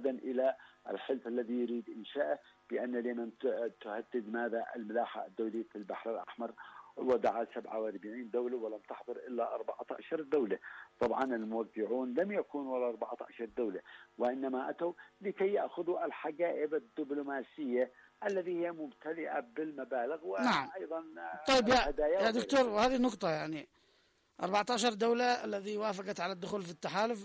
مستندا إلى الحلف الذي يريد إنشاءه بأن اليمن تهدد ماذا الملاحة الدولية في البحر الأحمر، ودعا 47 دولة ولم تحضر إلا 14 دولة. طبعا الموقعون لم يكونوا ولا 14 دولة، وإنما أتوا لكي يأخذوا الحقائب الدبلوماسية الذي هي ممتلئة بالمبالغ نعم. وأيضا طيب الهدايا. يا دكتور، وهذه النقطة يعني 14 دولة الذي وافقت على الدخول في التحالف،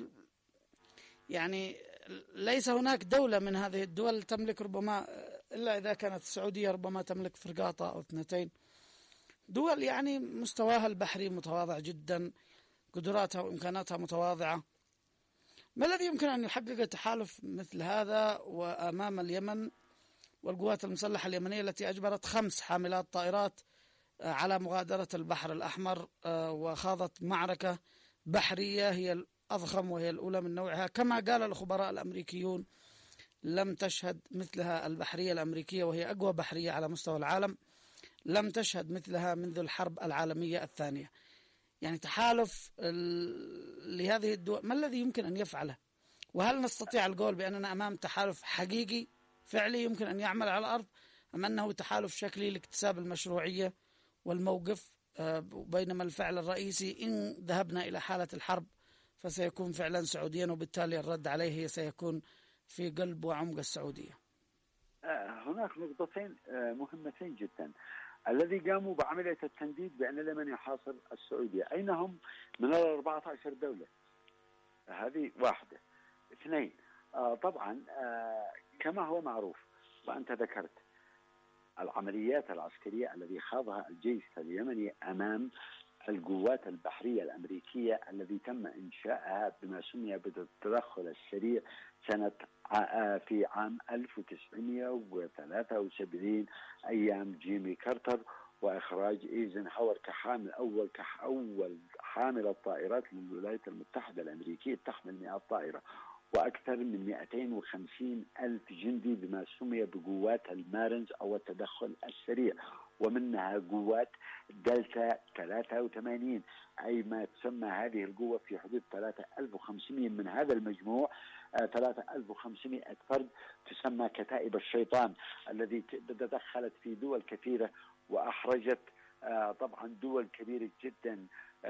يعني ليس هناك دولة من هذه الدول تملك، ربما إلا إذا كانت السعودية ربما تملك فرقاطة أو 2 دول يعني مستواها البحري متواضع جدا، قدراتها وإمكاناتها متواضعة. ما الذي يمكن أن يحقق تحالف مثل هذا وأمام اليمن والقوات المسلحة اليمنية التي أجبرت 5 حاملات طائرات على مغادرة البحر الأحمر وخاضت معركة بحرية هي الأضخم وهي الأولى من نوعها، كما قال الخبراء الأمريكيون لم تشهد مثلها البحرية الأمريكية، وهي أقوى بحرية على مستوى العالم، لم تشهد مثلها منذ الحرب العالمية الثانية. يعني تحالف لهذه الدول ما الذي يمكن أن يفعله؟ وهل نستطيع القول بأننا أمام تحالف حقيقي فعلي يمكن أن يعمل على الأرض، أم أنه تحالف شكلي لاكتساب المشروعية والموقف، بينما الفعل الرئيسي إن ذهبنا إلى حالة الحرب فسيكون فعلا سعوديا، وبالتالي الرد عليه سيكون في قلب وعمق السعودية؟ هناك نقطتين مهمتين جدا. الذي قاموا بعملية التنديد بأن اليمن يحاصر السعودية، أين هم من 14 دولة؟ هذه واحدة. 2، طبعا كما هو معروف وأنت ذكرت العمليات العسكرية الذي خاضها الجيش اليمني أمام القوات البحرية الأمريكية الذي تم إنشائها بما سمي بالتدخل السريع في عام 1973 أيام جيمي كارتر، وإخراج إيزنهاور كأول حامل الطائرات للولايات المتحدة الأمريكية تحمل 100 طائرة وأكثر من 250 ألف جندي بما سمي بقوات المارنز أو التدخل السريع، ومنها قوات دلتا 83، أي ما تسمى هذه القوة في حدود 3500 من هذا المجموع. 3500 فرد تسمى كتائب الشيطان الذي تدخلت في دول كثيرة وأحرجت طبعا دول كبيرة جدا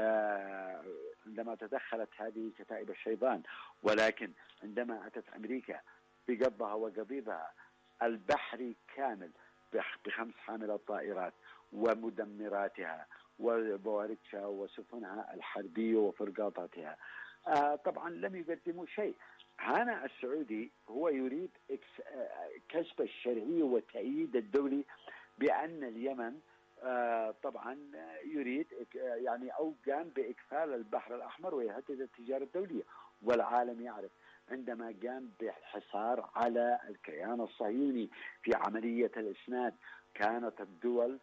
عندما تدخلت هذه كتائب الشيطان. ولكن عندما أتت أمريكا بقبضها وقبيضها البحري كامل ب5 حاملات طائرات ومدمراتها وبوارجها وسفنها الحربية وفرقاطاتها، طبعا لم يقدموا شيء. هنا السعودي هو يريد كسب الشرعية والتأييد الدولي بأن اليمن طبعا يريد يعني أو قام بإقفال البحر الأحمر ويهدد التجارة الدولية. والعالم يعرف عندما قام بالحصار على الكيان الصهيوني في عملية الإسناد، كانت الدول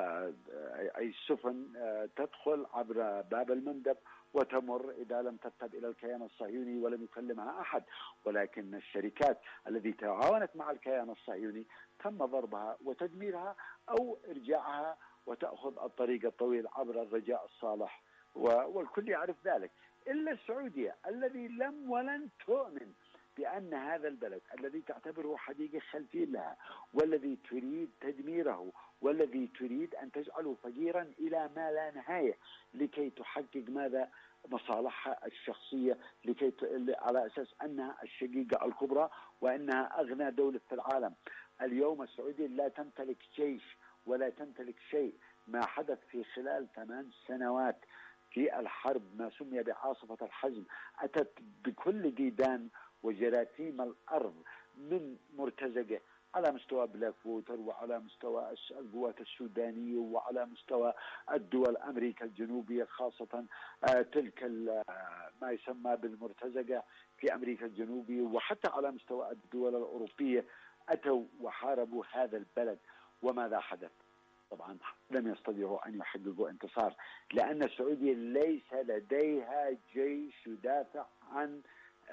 أي السفن تدخل عبر باب المندب وتمر إذا لم تذهب إلى الكيان الصهيوني ولم يكلمها أحد، ولكن الشركات التي تعاونت مع الكيان الصهيوني تم ضربها وتدميرها أو إرجاعها وتأخذ الطريق الطويل عبر الرجاء الصالح، والكل يعرف ذلك إلا السعودية الذي لم ولن تؤمن بأن هذا البلد الذي تعتبره حديقة خلفية لها والذي تريد تدميره والذي تريد أن تجعله فقيرا إلى ما لا نهاية لكي تحقق ماذا مصالحها الشخصية، على أساس أنها الشقيقة الكبرى وأنها أغنى دولة في العالم. اليوم السعودية لا تمتلك جيش ولا تمتلك شيء. ما حدث في خلال 8 سنوات في الحرب ما سمي بعاصفة الحزم أتت بكل ديدان وجراثيم الأرض من مرتزقة على مستوى بلاك ووتر وعلى مستوى القوات السودانية وعلى مستوى الدول أمريكا الجنوبية، خاصة تلك ما يسمى بالمرتزقة في أمريكا الجنوبية، وحتى على مستوى الدول الأوروبية أتوا وحاربوا هذا البلد. وماذا حدث؟ طبعا لم يستطيعوا أن يحققوا انتصار لأن السعودية ليس لديها جيش يدافع عن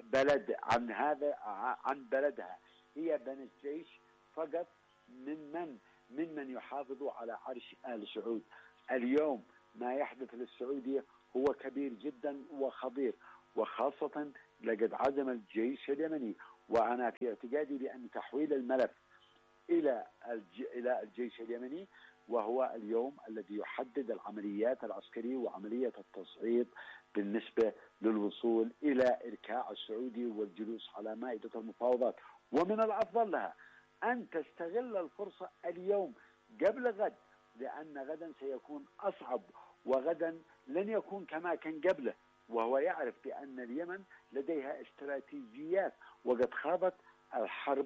بلدها. هي بنت جيش فقط ممن يحافظوا على عرش آل سعود. اليوم ما يحدث للسعودية هو كبير جدا وخطير، وخاصة لقد عزم الجيش اليمني وأنا في اعتقادي بأن تحويل الملف إلى الجيش اليمني، وهو اليوم الذي يحدد العمليات العسكرية وعملية التصعيد بالنسبة للوصول إلى إركاع السعودي والجلوس على مائدة المفاوضات. ومن الأفضل لها أن تستغل الفرصة اليوم قبل غد، لأن غدا سيكون أصعب، وغدا لن يكون كما كان قبله. وهو يعرف بأن اليمن لديها استراتيجيات، وقد خاضت الحرب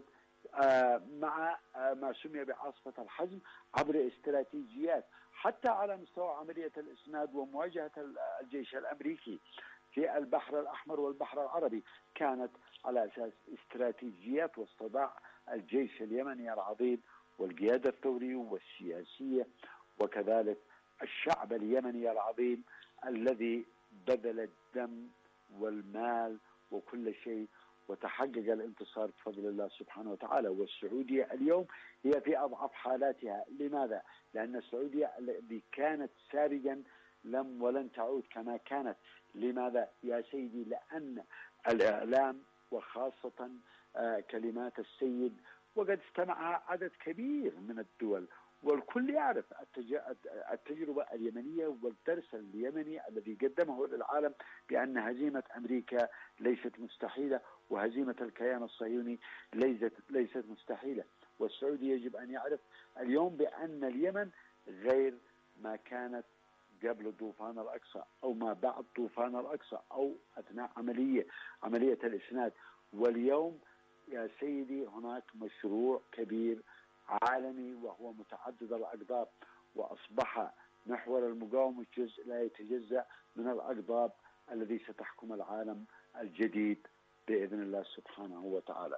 مع ما سمي بعاصفة الحزم عبر استراتيجيات، حتى على مستوى عملية الإسناد ومواجهة الجيش الأمريكي في البحر الأحمر والبحر العربي، كانت على أساس استراتيجيات واستطاع الجيش اليمني العظيم والقيادة الثورية والسياسية وكذلك الشعب اليمني العظيم الذي بذل الدم والمال وكل شيء، وتحقق الانتصار بفضل الله سبحانه وتعالى. والسعودية اليوم هي في أضعف حالاتها. لماذا؟ لأن السعودية التي كانت سابقا ولن تعود كما كانت. لماذا يا سيدي؟ لأن الإعلام وخاصة كلمات السيد وقد استمعها عدد كبير من الدول، والكل يعرف التجربة اليمنية والدرس اليمني الذي قدمه للعالم بأن هزيمة أمريكا ليست مستحيلة، وهزيمة الكيان الصهيوني ليست مستحيلة. والسعودي يجب أن يعرف اليوم بأن اليمن غير ما كانت قبل طوفان الأقصى أو ما بعد طوفان الأقصى أو أثناء عملية الإسناد. واليوم يا سيدي هناك مشروع كبير عالمي وهو متعدد الأقطاب، وأصبح محور المقاومة جزء لا يتجزأ من الأقطاب الذي ستحكم العالم الجديد بإذن الله سبحانه وتعالى.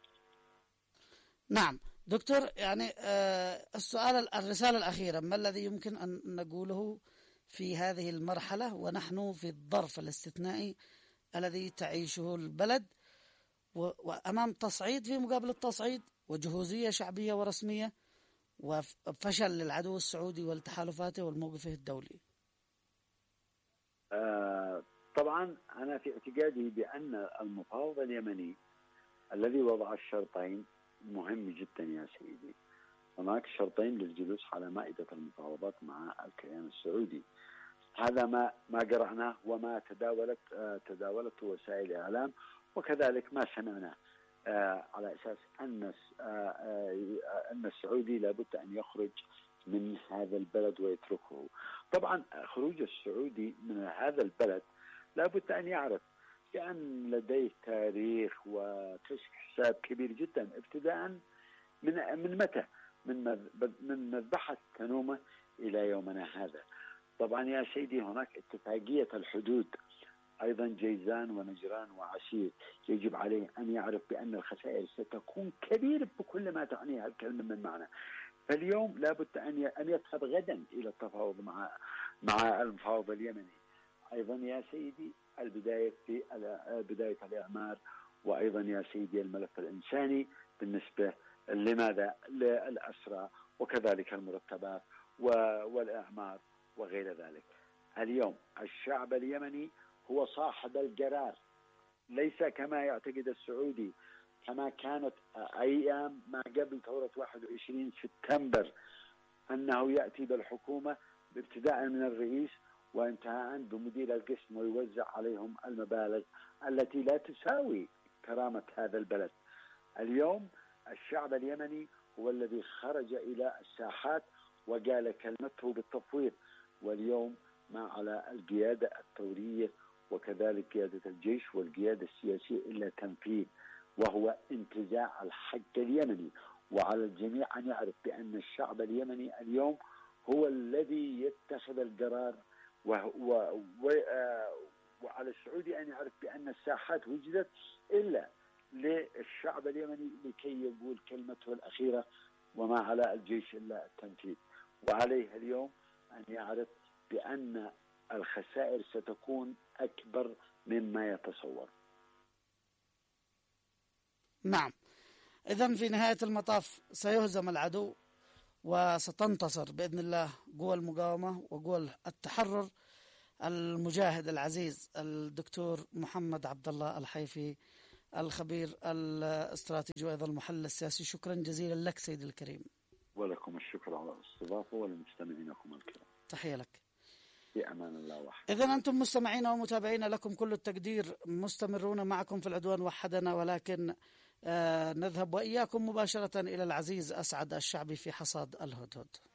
نعم دكتور، يعني الرسالة الأخيرة، ما الذي يمكن أن نقوله في هذه المرحلة ونحن في الظرف الاستثنائي الذي تعيشه البلد، وأمام تصعيد في مقابل التصعيد وجهوزية شعبية ورسمية وفشل للعدو السعودي والتحالفاته والموقف الدولي؟ طبعا أنا في اعتقادي بأن المفاوض اليمني الذي وضع الشرطين مهم جدا يا سيدي. هناك شرطين للجلوس على مائدة المفاوضات مع الكيان السعودي. هذا ما قرأناه وما تداولته وسائل الإعلام، وكذلك ما سمعناه على أساس أن السعودي لابد أن يخرج من هذا البلد ويتركه. طبعا خروج السعودي من هذا البلد لابد أن يعرف بأن لديه تاريخ وكشف حساب كبير جدا، ابتداء من متى؟ من مذبحة تنومة إلى يومنا هذا. طبعا يا سيدي هناك اتفاقية الحدود أيضا، جيزان ونجران وعسير، يجب عليه أن يعرف بأن الخسائر ستكون كبيرة بكل ما تعنيها الكلمة من معنى. فاليوم لابد أن يذهب غدا إلى التفاوض مع المفاوض اليمني. أيضا يا سيدي البداية في بداية الإعمار، وأيضا يا سيدي الملف الإنساني بالنسبة لماذا؟ للأسرى وكذلك المرتبات والإعمار وغير ذلك. اليوم الشعب اليمني هو صاحب القرار، ليس كما يعتقد السعودي كما كانت أيام ما قبل ثورة 21 سبتمبر أنه يأتي بالحكومة ابتداء من الرئيس وانتهاء بمدير القسم ويوزع عليهم المبالغ التي لا تساوي كرامة هذا البلد. اليوم الشعب اليمني هو الذي خرج إلى الساحات وقال كلمته بالتفويض، واليوم ما على القيادة الثورية وكذلك قيادة الجيش والقيادة السياسية إلا تنفيذ، وهو انتزاع الحق اليمني. وعلى الجميع أن يعرف بأن الشعب اليمني اليوم هو الذي يتخذ القرار، وعلى السعودي أن يعرف بأن الساحات وجدت إلا للشعب اليمني لكي يقول كلمته الأخيرة، وما على الجيش إلا التنفيذ. وعليه اليوم أن يعرف بأن الخسائر ستكون أكبر مما يتصور. نعم، إذن في نهاية المطاف سيهزم العدو وستنتصر بإذن الله قوى المقاومة وقوى التحرر. المجاهد العزيز الدكتور محمد عبد الله الحيفي، الخبير الاستراتيجي وأيضا المحلل السياسي. شكرا جزيلا لك سيد الكريم. ولكم الشكر على الاستضافة ولمستمعينكم الكرام. تحية لك. في أمان الله وحده. إذن أنتم مستمعين ومتابعين لكم كل التقدير، مستمرون معكم في العدوان وحدنا، ولكن نذهب وإياكم مباشرة إلى العزيز أسعد الشعبي في حصاد الهدهد.